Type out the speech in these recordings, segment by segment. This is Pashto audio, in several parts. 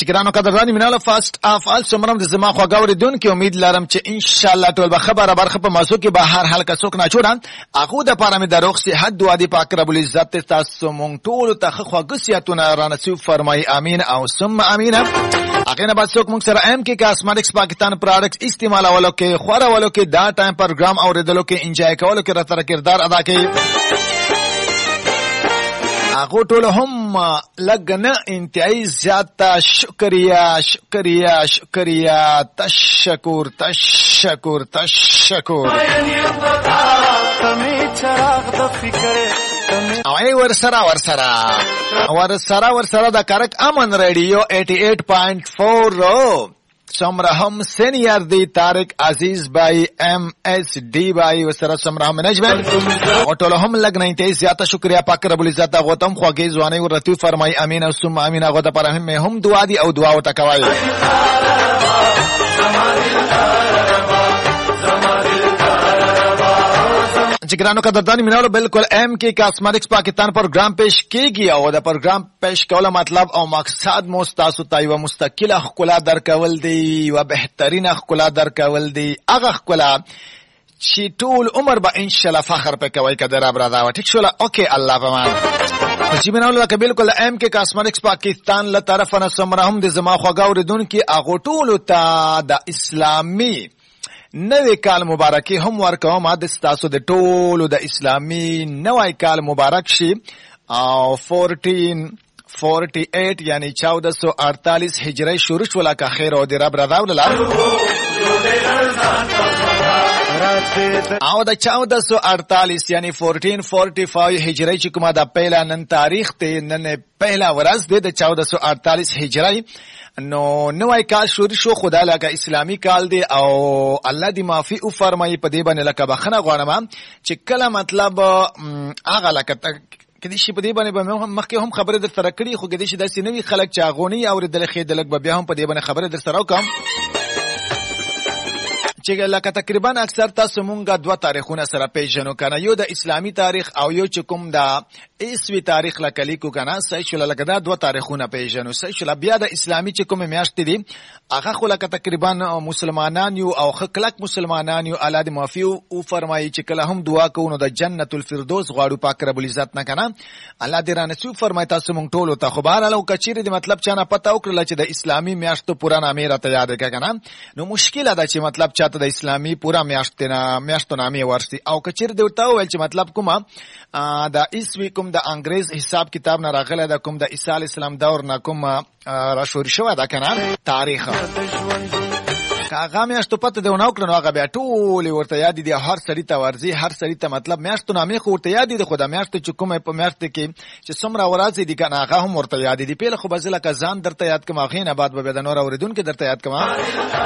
چې ګرانو قدردانو میناله فاست اف ال سمرم د زما خواږه اوریدونکو امید لرم چې ان شاء الله ټول به خبره برخه په موضوع کې به هر حال کا څوک نه چوډان اخو د پاره مې د روغ صحت دعا دی پاک رب العزت تاسو مونږ ټول ته خواږه سیاتونه را نصیب فرمای امین او ثم امین. اګه نه بس څوک مونږ سره ام کې کاسمیټکس پاکستان پروډکټس استعمال اولو کې خوره اولو کې دا ټایم پروګرام اوریدلو کې انجوای کولو کې راتره کردار ادا کوي اخو ټول هم لګنه انتهایی زیاته شکریہ شکریہ شکریہ تشکر تشکر تشکر او ای ورسره د کرک امن ریډیو 88.4 سمرا هم سینیئر دی طارق عزیز بھائی ایم ایس ڈی بھائی وسره سمرا مینجمنٹ او ټول هم لګنه ته زیاته شکریہ پاک رب العزت غوتم خوږی ځواني ورته فرمای امین او ثم امین غوته پر هم دعا دی او دعا او تکوای جګرانو قدردانی میناولو بالکل ایم کې کاسمیټکس پاکستان پروګرام پیش کیږي او دا پروګرام پیش کول مطلب او مقصد مو تاسو ته یو مستقله خلا درکول دی او بهترین خلا درکول دی هغه خلا چې ټول عمر به ان شاء الله فخر په کوي کده رب رادا و ټیک شولا اوکې الله پمان چې میناولو که بالکل ایم کې کاسمیټکس پاکستان له طرف نه سمرهم د زما خواږه اوریدونکو هغه ټول ته د اسلامي نوی کال مبارکی هم ورکوم د تاسو د ټولو د اسلامي نوی کال مبارک شي او 1448 یعنی 1448 هجری شروع شولا که خیر او د رب رضا ولله او د 1448 یعنی 1445 هجری چې کومه د پهلا نن تاریخ ته نن پهلا ورځ د 1448 هجری نو نوای کال شروع شو خدا لکه اسلامی کال دی او الله دی معافی او فرمایي په دې باندې لکه بخنه غواړم چې کله مطلب هغه لکه کدي شي په دې باندې مخکې هم خبره در سره کړی خو کدي شي داسې نوی خلک چې غونی او د خېدلک به بیا هم په دې باندې خبره در سره وکم چې لکه تقریبا اکثر تاسو مونږه دوه تاریخونه سره پیژنو کنه یو د اسلامی تاریخ او یو چې کوم د عیسوي تاریخ لکلیکو کنه صحیح شول لکه دا دوه تاریخونه پیژنو صحیح شول بیا د اسلامی چې کوم میاشت دي هغه خو لکه تقریبا مسلمانان یو او خلک مسلمانان یو الله دې معافي او فرمایي چې کله هم دعا کوو د جنت الفردوس غواړو پاک رب العزت نه کنه الله دې را نصیب فرمایي تاسو مونږ ټول ته خبر الو کچیر دې مطلب چانه پتا وکړل چې د اسلامی میاشتو پرانا میرا ته یاد کنه نو مشکل ده چې مطلب چاته د اسلامی پورا میاشتو نامې ورسي او کچیر دې ورته ویل چې مطلب کومه د عیسوي کوم د انګريز حساب کتاب نه راغله د کوم د عیسی علی السلام دور نه کوم را شروع شوه دا کنه تاریخ کاغه میاشتو پته دی نو کړنو هغه بیا ټول ورته یاد دي هر سړی ته ورزي هر سړی ته مطلب میاشتو نامې خو ورته یاد دي خدای میاشتو چې کومه په میاشت کې چې څومره ورځې دي کنه هغه هم ورته یاد دي په خو بزله کا ځان درته یاد کما غینه بعد به د نور اوریدونکو درته یاد کما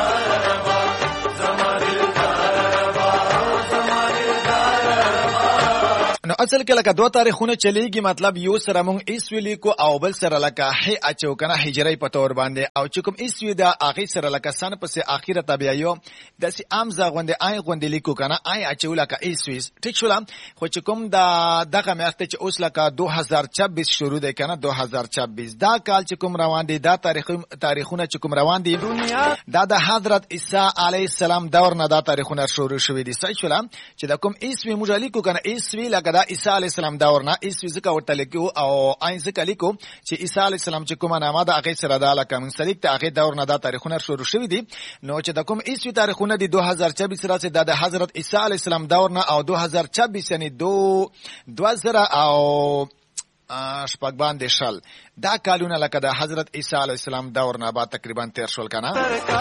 نو اصل کې لکه دوه تاریخونه چلیږي مطلب یو سره مونږ عیسوي لیکو او بل سره لکه اچو کنه هجری په تور باندې او چې کوم عیسوي د اخی سره لکه سن پسې اخیره تبع یو د سی عام زغوند آی غوند لیکو کنه آی اچو لکه عیسوي ټیک شول خو چې کوم دغه میاشت چې اوس لکه 2026 شروع ده کنه 2026 دا کال چې کوم روان دي دا تاریخونه چې کوم روان دي دا د حضرت عیسی علی السلام دور نه دا تاریخونه شروع شوې دي صحیح شول چې د کوم عیسوي موږ لیکو کنه عیسوي لکه عیسی علی السلام دور نه عیسوي ځکه ورته لیکو او عین ځکه لیکو چې عیسی علی السلام چې کومه نامه ده هغه سره دا لکه منسلک ته هغه دور نه دا تاریخونه شروع شوي دي نو چې د کوم عیسوي تاریخونه دي 2026 راځي د حضرت عیسی علی السلام دور نه او 2026 یعنی 2000 او شپږ باندې شل دا کالونه لکه د حضرت عیسی علی السلام دور نه بعد تقریبا 13 شول کنه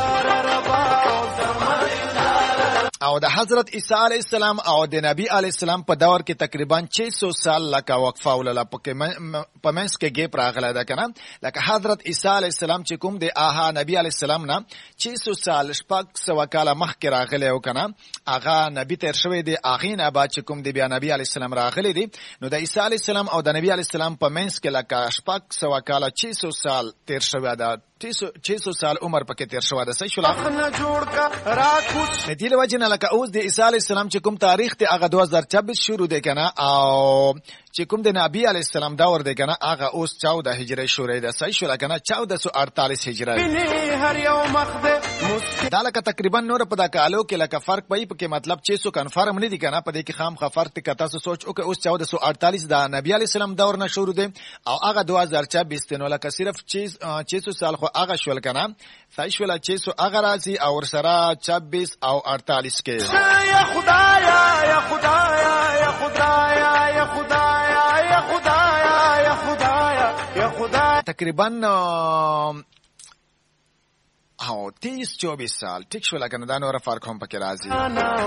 او د حضرت عیسی علی السلام او د نبی علی السلام په دور کې تقریبا 600 سال لکه وقفه ولله په منځ کې ګیپ راغلی ده کنه لکه حضرت عیسی علی السلام چې کوم د نبی علی السلام نه 600 سال شپږ سو کاله مخکې راغلی او کنه هغه نبی تیر شوی دی هغه نه بعد چې کوم د بیا نبی علی السلام راغلی دی نو د عیسی علی السلام او د نبی علی السلام په منځ کې لکه شپږ سو کاله 600 سال تیر شوی ده 600 سال عمر پکې تیر شو د صحیح شو دې وجه نه لکه اوس د عیسی علی السلام چې کوم تاریخ ته هغه 2026 شروع دی کنه او چې کوم د نبی علی السلام دور دی کنه هغه اوس 14 هجری شروع دی صحیح شو کنه 1448 هجری دا لکه تقریبا نور په دا کالو کې لکه فرق پي په کې مطلب 600 کنفرم نه دي کنه په دې کې خامخا فرق ته تاسو سوچ او اوس 1448 دا نبی علی السلام دور نه شروع دی او هغه 2026 نو لکه صرف 600 سال خو هغه شول کنه صحیح شول 600 هغه راځي او سره 26 او 48 کې یا خدایا یا خدایا یا خدایا یا خدایا یا خدایا یا خدایا یا خدایا تقریبا او 30-24 سال ټیک شو لکه دا نور فرق هم پکې راځي